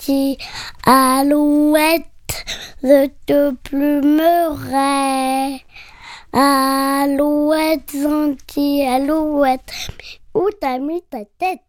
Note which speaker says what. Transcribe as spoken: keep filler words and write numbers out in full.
Speaker 1: gentil, alouette, je te plumerai. Alouette gentille, alouette, où t'as mis ta tête?